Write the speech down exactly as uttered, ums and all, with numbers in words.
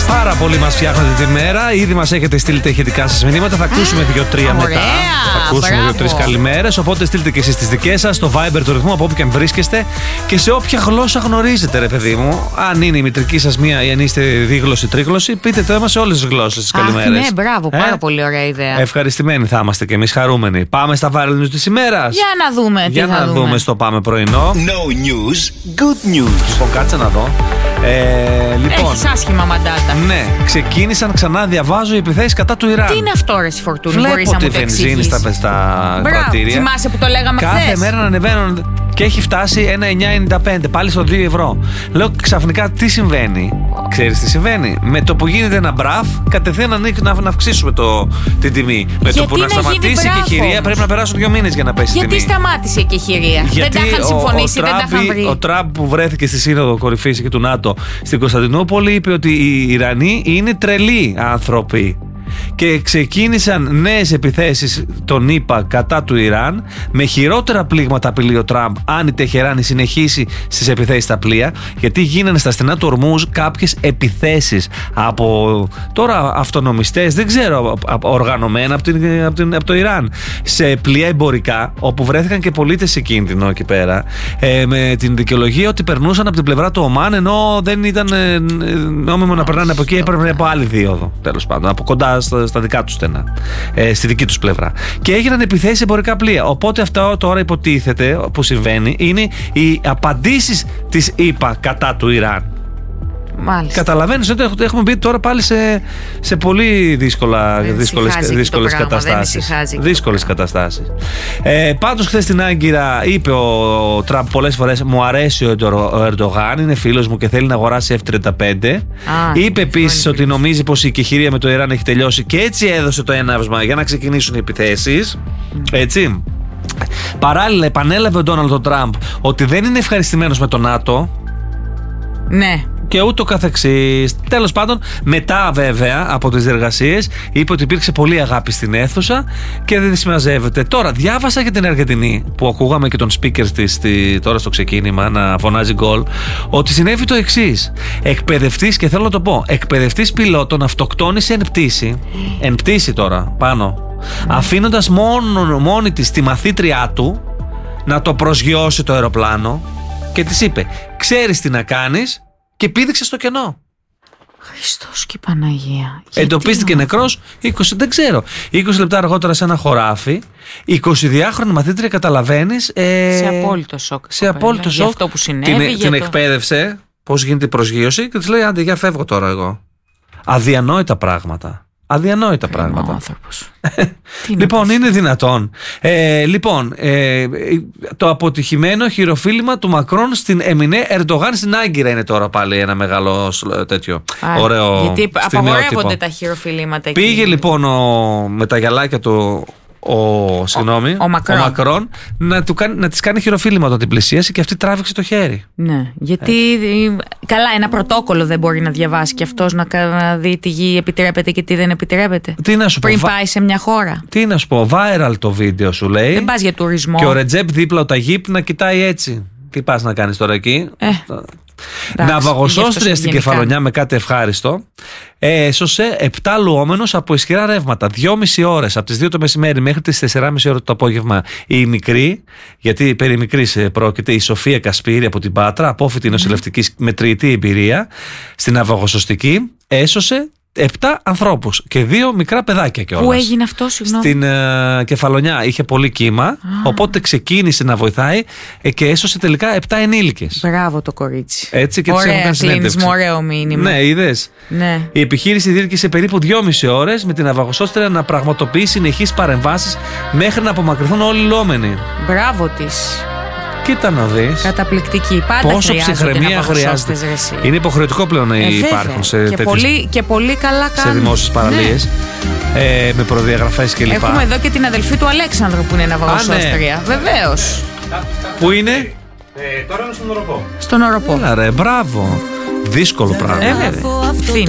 Πάρα πολύ μας φτιάχνετε τη μέρα. Ήδη μας έχετε στείλει τα ηχητικά σας μηνύματα. Θα ακούσουμε δύο-τρία μετά. Θα ακούσουμε δύο-τρεις καλημέρες. Οπότε στείλτε και εσείς τις δικές σας στο Viber του ρυθμού από όπου και αν βρίσκεστε και σε όποια γλώσσα γνωρίζετε, ρε παιδί μου. Αν είναι η μητρική σας μία ή αν είστε δίγλωση, τρίγλωση, πείτε το αίμα σε όλες τις γλώσσες τις καλημέρες. Ναι, μπράβο, πάρα ε? πολύ ωραία ιδέα. Ευχαριστημένοι θα είμαστε και εμείς, χαρούμενοι. Πάμε στα viral news της ημέρας. Για να δούμε. Για τι να θα δούμε. δούμε στο Πάμε Πρωινό. No news, good news. Λοιπόν, κάτσε να δω. Ε, λοιπόν, έχεις άσχημα μαντάτα. Ναι, ξεκίνησαν ξανά, διαβάζω, οι επιθέσεις κατά του Ιράν. Τι είναι αυτό, ρε Φορτούνη, μπορείς να μου το εξηγήσεις? Βλέπω τη βενζίνη στα, στα κρατήρια. Θυμάσαι που το λέγαμε χθες? Κάθε μέρα να ανεβαίνουν και έχει φτάσει ένα εννιά ενενήντα πέντε, πάλι στο δύο ευρώ. Λέω ξαφνικά τι συμβαίνει. Ξέρεις τι συμβαίνει? Με το που γίνεται ένα μπραφ, κατευθείαν να, να, να αυξήσουμε το, την τιμή. Με γιατί το που να, να σταματήσει και η χειρία πρέπει να περάσουν δύο μήνες για να πέσει η τιμή. Γιατί σταματήσει και η χειρία? Γιατί δεν τα είχαν συμφωνήσει, ο, ο, δεν τα είχαν βρει. Ο Τραμπ που βρέθηκε στη Σύνοδο Κορυφής και του ΝΑΤΟ στην Κωνσταντινούπολη είπε ότι οι Ιρανοί είναι τρελοί άνθρωποι. Και ξεκίνησαν νέες επιθέσεις των ΗΠΑ κατά του Ιράν, με χειρότερα πλήγματα απειλεί ο Τραμπ αν η Τεχεράνη συνεχίσει στις επιθέσεις στα πλοία, γιατί γίνανε στα στενά του Ορμούζ κάποιες επιθέσεις από τώρα αυτονομιστές, δεν ξέρω, οργανωμένα από, την, από, την, από το Ιράν, σε πλοία εμπορικά, όπου βρέθηκαν και πολίτες σε κίνδυνο εκεί πέρα, ε, με την δικαιολογία ότι περνούσαν από την πλευρά του Ομάν, ενώ δεν ήταν ε, νόμιμο να περνάνε από εκεί, έπρεπε από άλλη δίωδο, τέλος πάντων, από κοντά Στα, στα δικά τους στενά, ε, στη δική τους πλευρά. Και έγιναν επιθέσεις σε εμπορικά πλοία. Οπότε αυτό τώρα υποτίθεται που συμβαίνει είναι οι απαντήσεις της ΗΠΑ κατά του Ιράν. Μάλιστα. Καταλαβαίνεις ότι έχουμε μπει τώρα πάλι σε, σε πολύ δύσκολα, δύσκολες, δύσκολες καταστάσεις. Δύσκολες καταστάσεις. Ε, πάντως χθες στην Άγκυρα είπε ο Τραμπ πολλές φορές: μου αρέσει ο Ερντογάν, είναι φίλος μου και θέλει να αγοράσει εφ τριάντα πέντε. Α, είπε επίσης ότι νομίζει πως η κεχηρία με το Ιράν έχει τελειώσει και έτσι έδωσε το έναυσμα για να ξεκινήσουν οι επιθέσεις. Έτσι. Παράλληλα, επανέλαβε ο Ντόναλντ Τραμπ ότι δεν είναι ευχαριστημένος με το ΝΑΤΟ. Ναι. Και ούτω καθεξής. Τέλος πάντων, μετά βέβαια από τις διεργασίες, είπε ότι υπήρξε πολύ αγάπη στην αίθουσα και δεν τη συμμαζεύεται. Τώρα, διάβασα για την Αργεντινή, που ακούγαμε και τον speaker της στη, τώρα στο ξεκίνημα να φωνάζει γκολ, ότι συνέβη το εξής. Εκπαιδευτής, και θέλω να το πω, εκπαιδευτής πιλότων αυτοκτόνησε εν πτήση, εν πτήση τώρα πάνω, αφήνοντας μόνο, μόνη της τη μαθήτριά του να το προσγειώσει το αεροπλάνο και της είπε: ξέρεις τι να κάνεις, και πήδηξε στο κενό. Χριστός και Παναγία. Εντοπίστηκε νεκρός είκοσι, δεν ξέρω, είκοσι λεπτά αργότερα σε ένα χωράφι. εικοσιδυάχρονη μαθήτρια, καταλαβαίνεις. Ε, σε απόλυτο σοκ. Σε απόλυτο σοκ. Αυτό που συνέβη. Την, την το... εκπαίδευσε πώς γίνεται η προσγείωση και της λέει: άντε, για φεύγω τώρα εγώ. Αδιανόητα πράγματα. Αδιανόητα Κρίμα πράγματα. Άνθρωπος. Λοιπόν, είναι δυνατόν. Ε, λοιπόν, ε, το αποτυχημένο χειροφύλημα του Μακρόν στην Εμινέ Ερντογάν στην Άγκυρα είναι τώρα πάλι ένα μεγάλο τέτοιο. Α, ωραίο. Γιατί απαγορεύονται τα χειροφυλήματα εκεί. Πήγε λοιπόν ο, με τα γυαλάκια του ο, συγγνώμη, ο, ο, Μακρόν. ο Μακρόν να, του κάνει, να της κάνει χειροφύλημα όταν την πλησίασε και αυτή τράβηξε το χέρι. Ναι, γιατί ε. καλά, ένα πρωτόκολλο δεν μπορεί να διαβάσει και αυτός να, να δει τι γη επιτρέπεται και τι δεν επιτρέπεται. Τι να σου πριν πω, πάει σε μια χώρα. Τι να σου πω, viral το βίντεο σου λέει. Δεν πας για τουρισμό. Και ο Ρετζέπ δίπλα ο Ταγίπ να κοιτάει έτσι. Τι πας να κάνεις τώρα εκεί? Ε. Ναυαγοσώστρια στην Κεφαλονιά με κάτι ευχάριστο έσωσε επτά λουόμενους από ισχυρά ρεύματα. Δυόμιση ώρες από τις δύο το μεσημέρι μέχρι τις τέσσερις και μισή ώρα το απόγευμα η μικρή, γιατί περί μικρής πρόκειται, η Σοφία Κασπίρη από την Πάτρα, απόφοιτη νοσηλευτική mm. με τριετή εμπειρία στην ναυαγοσωστική, έσωσε επτά ανθρώπους και δύο μικρά παιδάκια κιόλας. Πού έγινε αυτό, συγγνώμη? Στην uh, Κεφαλονιά είχε πολύ κύμα, ah. οπότε ξεκίνησε να βοηθάει ε, και έσωσε τελικά επτά ενήλικες. Μπράβο το κορίτσι. Έτσι και ωραία, της κλείνεις μου, ωραίο μήνυμα. Ναι, είδες. Ναι. Η επιχείρηση διήρκησε περίπου δυόμιση ώρες με την ναυαγοσώστρια να πραγματοποιεί συνεχείς παρεμβάσεις μέχρι να απομακρυνθούν όλοι οι λόμενοι. Μπράβο της. Κοίτα να δεις. Καταπληκτική. Πάντα πόσο ψυχραιμία χρειάζεται. Είναι υποχρεωτικό πλέον να ε, υπάρχουν σε και, τέτοιες, πολύ, και πολύ καλά σε δημόσιες παραλίες. Ναι. Ε, με προδιαγραφές κλπ. Έχουμε εδώ και την αδελφή του Αλέξανδρου που είναι ναυαγοσώστρια. Ναι. Βεβαίως. Πού είναι? Ε, τώρα είναι στον Οροπό. Στον Οροπό. Έλα ρε, μπράβο. Δύσκολο πράγμα. Ε, βέβαια.